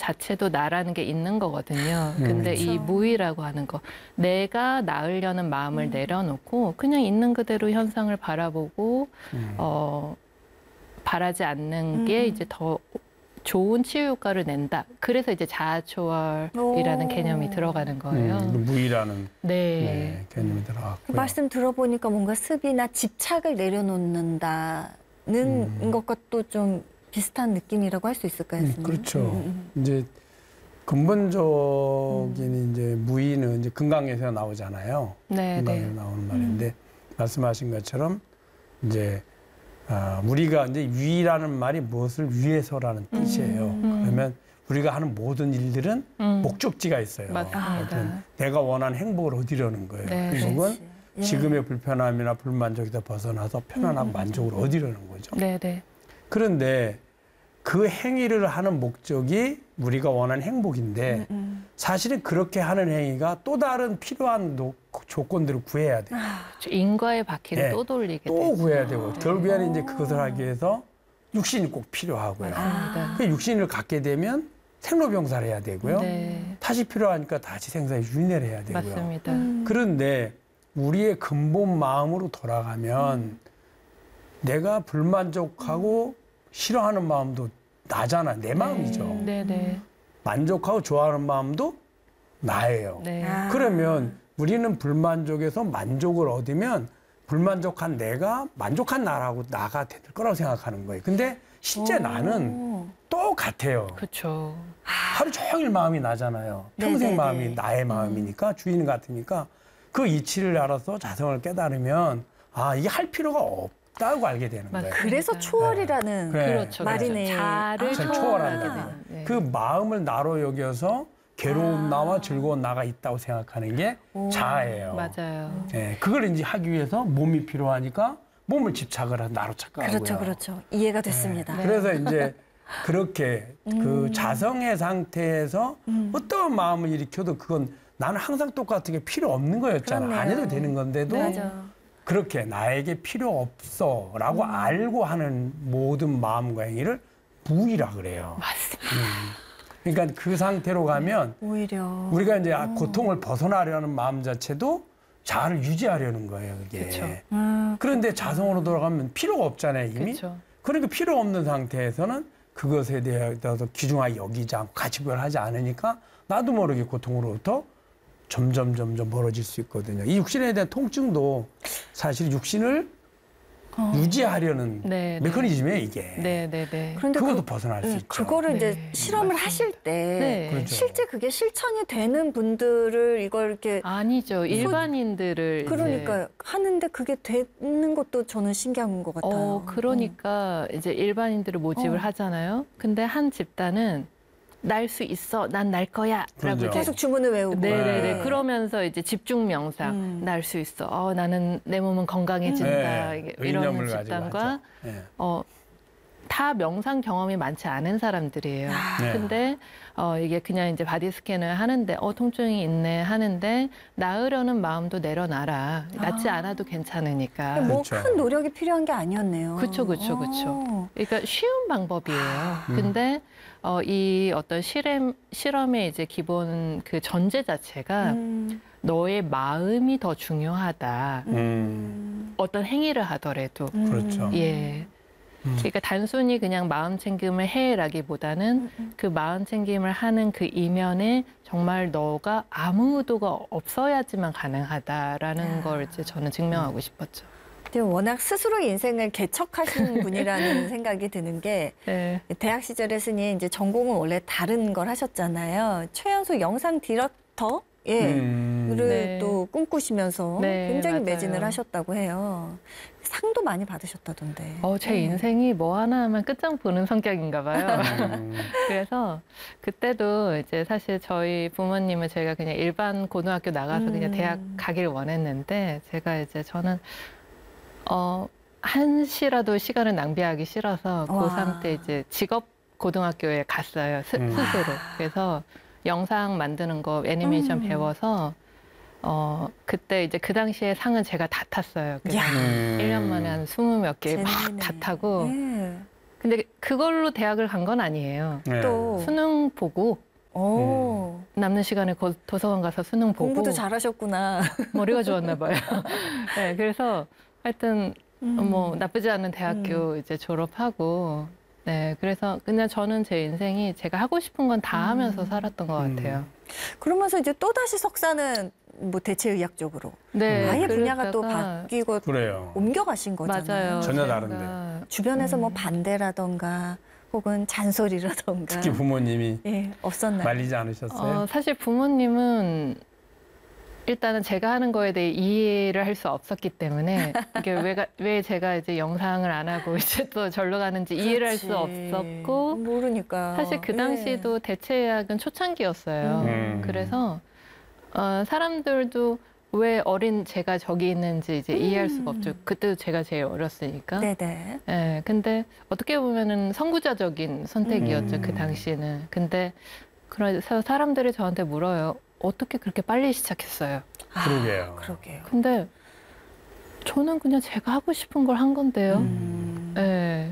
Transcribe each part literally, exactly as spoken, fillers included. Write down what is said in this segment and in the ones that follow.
자체도 나라는 게 있는 거거든요. 근데 음. 이 무의라고 하는 거, 내가 나으려는 마음을 음. 내려놓고 그냥 있는 그대로 현상을 바라보고 음. 어, 바라지 않는 음. 게 이제 더 좋은 치유 효과를 낸다. 그래서 이제 자아초월이라는 오. 개념이 들어가는 거예요. 음, 무의라는 네. 네, 개념이 들어갔고요. 말씀 들어보니까 뭔가 습이나 집착을 내려놓는다는 음. 것과 또 좀 비슷한 느낌이라고 할 수 있을까요? 음, 선생님? 그렇죠. 음, 음, 이제 근본적인 음. 이제 무의는 이제 금강에서 나오잖아요. 네, 금강에서 네. 나오는 말인데 말씀하신 것처럼 이제 아, 우리가 이제 위라는 말이 무엇을 위해서라는 뜻이에요. 음. 그러면 우리가 하는 모든 일들은 음. 목적지가 있어요. 맞습니다. 어떤 내가 원하는 행복을 얻으려는 거예요. 네. 행복은 그렇지. 예. 지금의 불편함이나 불만족에서 벗어나서 편안하고 음. 만족을 얻으려는 거죠. 네, 네. 그런데 그 행위를 하는 목적이 우리가 원하는 행복인데 음, 음. 사실은 그렇게 하는 행위가 또 다른 필요한 노- 조건들을 구해야 돼요. 인과의 바퀴를 네. 또 돌리게 또 되죠. 구해야 되고 결국에는 이제 오. 그것을 하기 위해서 육신이 꼭 필요하고요. 맞습니다. 그 육신을 갖게 되면 생로병사를 해야 되고요. 네, 다시 필요하니까 다시 생사의 윤회를 해야 되고요. 맞습니다. 음. 그런데 우리의 근본 마음으로 돌아가면 내가 불만족하고 싫어하는 마음도 나잖아. 내 마음이죠. 네, 네, 만족하고 좋아하는 마음도 나예요. 네. 아. 그러면 우리는 불만족에서 만족을 얻으면 불만족한 내가 만족한 나라고 나가 될 거라고 생각하는 거예요. 근데 실제 오. 나는 똑같아요. 그렇죠. 하루 종일 마음이 나잖아요. 평생 네네네. 마음이 나의 마음이니까 주인 같으니까 그 이치를 알아서 자성을 깨달으면 아 이게 할 필요가 없다고 알게 되는 거예요. 맞아요. 그래서 초월이라는 그래. 그렇죠. 말이네. 그렇죠. 자를 아. 잘 초월하게 초월한다고. 되는. 네. 그 마음을 나로 여겨서 괴로운 아. 나와 즐거운 나가 있다고 생각하는 게 오. 자아예요. 맞아요. 예, 그걸 이제 하기 위해서 몸이 필요하니까 몸을 집착을 해서 나로 착각하고요. 그렇죠, 그렇죠. 이해가 됐습니다. 네. 그래서 이제 그렇게 그 자성의 상태에서 음. 어떤 마음을 일으켜도 그건 나는 항상 똑같은 게 필요 없는 거였잖아. 그렇네요. 안 해도 되는 건데도 맞아. 그렇게 나에게 필요 없어라고 알고 하는 모든 마음과 행위를 무의라 그래요. 맞습니다. 음. 그러니까 그 상태로 가면 오히려 우리가 이제 고통을 벗어나려는 마음 자체도 자아를 유지하려는 거예요. 그게. 그쵸. 음. 그런데 자성으로 돌아가면 필요가 없잖아요. 이미. 그렇죠. 그러니까 필요 없는 상태에서는 그것에 대해서 귀중하게 여기지 않고 가치 부여하지 않으니까 나도 모르게 고통으로부터 점점 점점 멀어질 수 있거든요. 이 육신에 대한 통증도 사실 육신을 어. 유지하려는 네, 네. 메커니즘이에요, 이게. 네, 네, 네. 그런데 그것도 그, 벗어날 수 네, 있죠. 그거를 이제 네, 실험을 맞습니다. 하실 때 네. 그렇죠. 실제 그게 실천이 되는 분들을 이걸 이렇게 아니죠. 일반인들을 그러니까 이제 하는데 그게 되는 것도 저는 신기한 것 같아요. 어, 그러니까 이제 일반인들을 모집을 어. 하잖아요. 근데 한 집단은 날 수 있어, 난 날 거야라고 그렇죠. 어. 계속 주문을 외우고. 네네네. 네. 그러면서 이제 집중 명상, 음. 날 수 있어. 어, 나는 내 몸은 건강해진다. 네, 이게 의념을 이런 가지고 집단과 하죠. 네. 어, 다 명상 경험이 많지 않은 사람들이에요. 네. 근데 어, 이게 그냥 이제 바디 스캔을 하는데 어, 통증이 있네 하는데 나으려는 마음도 내려놔라. 낫지 아. 않아도 괜찮으니까. 뭐 그렇죠. 큰 노력이 필요한 게 아니었네요. 그쵸, 그쵸, 그쵸. 어. 그러니까 쉬운 방법이에요. 음. 근데 어, 이 어떤 실험, 실험의 이제 기본 그 전제 자체가 음. 너의 마음이 더 중요하다. 음, 어떤 행위를 하더라도. 음. 그렇죠. 예. 음. 그러니까 단순히 그냥 마음 챙김을 해라기보다는 음. 그 마음 챙김을 하는 그 이면에 정말 너가 아무 의도가 없어야지만 가능하다라는 야. 걸 이제 저는 증명하고 싶었죠. 근데 워낙 스스로 인생을 개척하신 분이라는 생각이 드는 게 네. 대학 시절에 스님 이제 전공은 원래 다른 걸 하셨잖아요. 최연소 영상 디렉터 예. 음. 를 네. 또 꿈꾸시면서 네, 굉장히 맞아요. 매진을 하셨다고 해요. 상도 많이 받으셨다던데. 어, 제 네. 인생이 뭐 하나 하면 끝장 보는 성격인가 봐요. 음. 그래서 그때도 이제 사실 저희 부모님은 제가 그냥 일반 고등학교 나가서 음. 그냥 대학 가길 원했는데 제가 이제 저는 어, 한시라도 시간을 낭비하기 싫어서 와. 고삼 때 이제 직업 고등학교에 갔어요. 스, 음. 스스로. 그래서 영상 만드는 거 애니메이션 음. 배워서 어, 그때 이제 그 당시에 상은 제가 다 탔어요. 그래서 야. 음. 일 년 만에 한 스무 몇 개 막 재능이네. 다 타고 네. 근데 그걸로 대학을 간 건 아니에요. 네. 또 수능 보고 오, 남는 시간에 거- 도서관 가서 수능 보고 공부도 잘하셨구나. 머리가 좋았나 봐요. 네, 그래서 하여튼 음. 뭐 나쁘지 않은 대학교 이제 졸업하고 네, 그래서 그냥 저는 제 인생이 제가 하고 싶은 건 다 하면서 살았던 것 음. 같아요. 그러면서 이제 또 다시 석사는 뭐 대체의학 쪽으로 네, 아예 분야가 또 그러다가 바뀌고 그래요. 옮겨가신 거잖아요. 맞아요. 전혀 제가- 다른데. 주변에서 뭐 음. 반대라던가 혹은 잔소리라던가 특히 부모님이 예, 없었나요? 말리지 않으셨어요? 어, 사실 부모님은 일단은 제가 하는 거에 대해 이해를 할 수 없었기 때문에 이게 왜, 가- 왜 제가 이제 영상을 안 하고 이제 또 절로 가는지 이해를 할 수 그렇지. 없었고 모르니까 사실 그 예. 당시도 대체의학은 초창기였어요. 음. 그래서 어, 사람들도 왜 어린 제가 저기 있는지 이제 이해할 수가 없죠. 그때도 제가 제일 어렸으니까. 네네. 예, 근데 어떻게 보면은 선구자적인 선택이었죠. 음. 그 당시에는. 근데 그래서 사람들이 저한테 물어요. 어떻게 그렇게 빨리 시작했어요? 그러게요. 아, 그러게요. 근데 저는 그냥 제가 하고 싶은 걸 한 건데요. 음. 예.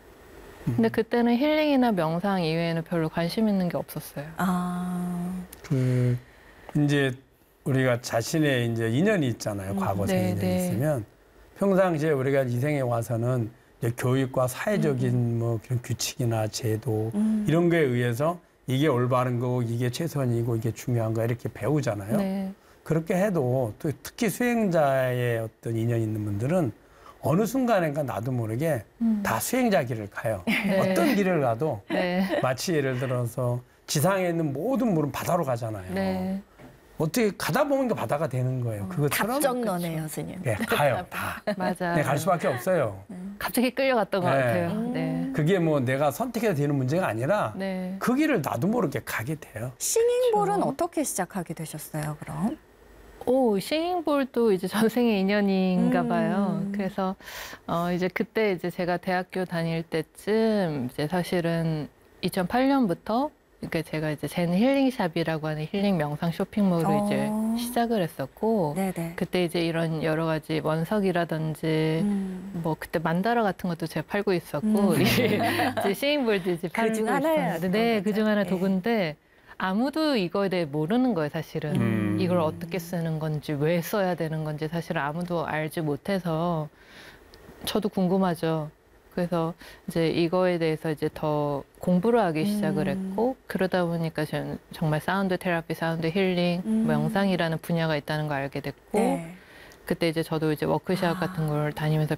근데 그때는 힐링이나 명상 이외에는 별로 관심 있는 게 없었어요. 아, 그 이제 우리가 자신의 이제 인연이 있잖아요. 과거생 네, 인연이 네. 있으면 평상시에 우리가 이 생에 와서는 이제 교육과 사회적인 음. 뭐 그런 규칙이나 제도 음. 이런 거에 의해서 이게 올바른 거고 이게 최선이고 이게 중요한 거 이렇게 배우잖아요. 네. 그렇게 해도 또 특히 수행자의 어떤 인연이 있는 분들은 어느 순간인가 나도 모르게 음. 다 수행자 길을 가요. 네. 어떤 길을 가도 네. 마치 예를 들어서 지상에 있는 모든 물은 바다로 가잖아요. 네. 어떻게 가다 보면 그 바다가 되는 거예요. 그것처럼 답정너네요, 스님. 네, 가요. 다. 맞아요. 네, 갈 수밖에 없어요. 갑자기 끌려갔던 것 네. 같아요. 음. 네. 그게 뭐 내가 선택해야 되는 문제가 아니라 네. 그 길을 나도 모르게 가게 돼요. 싱잉볼은 그렇죠. 어떻게 시작하게 되셨어요, 그럼? 오, 싱잉볼도 이제 전생의 인연인가 음. 봐요. 그래서 어 이제 그때 이제 제가 대학교 다닐 때쯤 이제 사실은 이천팔 년부터 그러니까 제가 이제 젠 힐링샵이라고 하는 힐링 명상 쇼핑몰을 어. 이제 시작을 했었고 네네. 그때 이제 이런 여러 가지 원석이라든지 음. 뭐 그때 만다라 같은 것도 제가 팔고 있었고 음. 이제 싱잉볼도 이제 팔고 그중 하나였던 있었는데 네, 거죠. 그중 하나 예. 도구인데 아무도 이거에 대해 모르는 거예요, 사실은. 음. 이걸 어떻게 쓰는 건지, 왜 써야 되는 건지 사실 아무도 알지 못해서 저도 궁금하죠. 그래서 이제 이거에 대해서 이제 더 공부를 하기 시작을 음. 했고 그러다 보니까 저는 정말 사운드 테라피, 사운드 힐링, 음. 뭐 영상이라는 분야가 있다는 걸 알게 됐고 네. 그때 이제 저도 이제 워크숍 아. 같은 걸 다니면서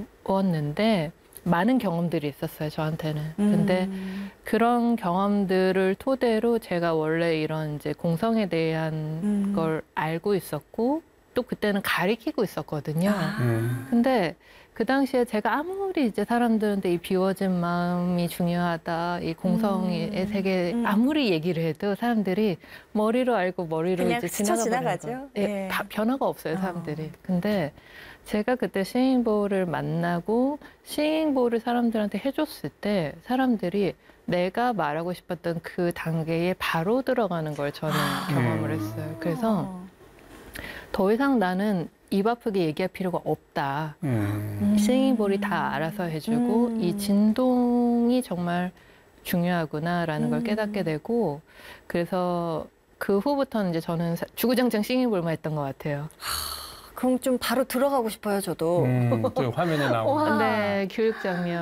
배웠는데 많은 경험들이 있었어요, 저한테는. 근데 음. 그런 경험들을 토대로 제가 원래 이런 이제 공성에 대한 음. 걸 알고 있었고 또 그때는 가리키고 있었거든요. 아. 음. 근데 그 당시에 제가 아무리 이제 사람들한테 이 비워진 마음이 중요하다, 이 공성의 음. 세계 음. 아무리 얘기를 해도 사람들이 머리로 알고 머리로 그냥 이제 스쳐 지나가 지나가죠. 예, 예. 다 변화가 없어요, 사람들이. 어. 근데 제가 그때 싱잉볼을 만나고 싱잉볼을 사람들한테 해줬을 때 사람들이 내가 말하고 싶었던 그 단계에 바로 들어가는 걸 저는 아. 경험을 했어요. 그래서 더 이상 나는 입 아프게 얘기할 필요가 없다. 음. 싱잉볼이 다 알아서 해주고 음. 이 진동이 정말 중요하구나라는 걸 음. 깨닫게 되고 그래서 그 후부터는 이제 저는 사- 주구장창 싱잉볼만 했던 것 같아요. 그럼 좀 바로 들어가고 싶어요, 저도. 음, 또 화면에 나오고. 와. 네, 교육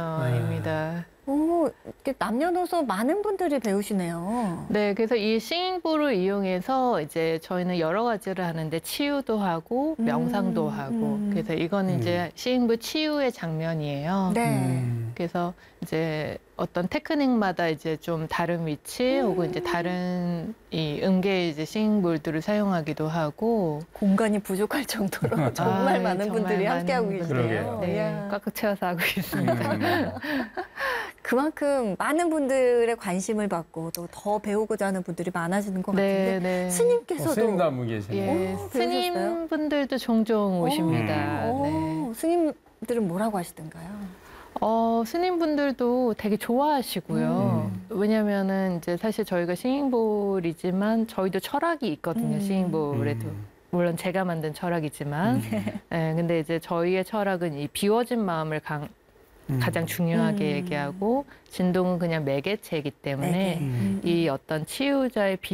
장면입니다. 오, 이렇게 남녀노소 많은 분들이 배우시네요. 네, 그래서 이 싱잉볼을 이용해서 이제 저희는 여러 가지를 하는데 치유도 하고 음, 명상도 하고 음. 그래서 이거는 이제 싱잉볼 치유의 장면이에요. 네. 음. 그래서 이제 어떤 테크닉마다 이제 좀 다른 위치 음. 혹은 이제 다른 이 음계 이제 싱잉볼들을 사용하기도 하고 공간이 부족할 정도로 정말 아, 많은 정말 분들이 많은 함께하고 분들이. 계시네요. 그러게요. 네, 이야. 꽉꽉 채워서 하고 있습니다. 음. 그만큼 많은 분들의 관심을 받고 또 더 배우고자 하는 분들이 많아지는 것 네, 같은데 네. 어, 스님께서도 스님도 한 분 계시네. 예, 오, 배우셨어요? 스님분들도 종종 오십니다. 오, 네. 스님들은 뭐라고 하시던가요? 어, 스님분들도 되게 좋아하시고요. 음. 왜냐면은 이제 사실 저희가 싱잉볼이지만 저희도 철학이 있거든요. 음. 싱잉볼에도. 음. 물론 제가 만든 철학이지만. 예, 근데 이제 저희의 철학은 이 비워진 마음을 강, 음. 가장 중요하게 음. 얘기하고 진동은 그냥 매개체이기 때문에 네. 음. 이 어떤 치유자의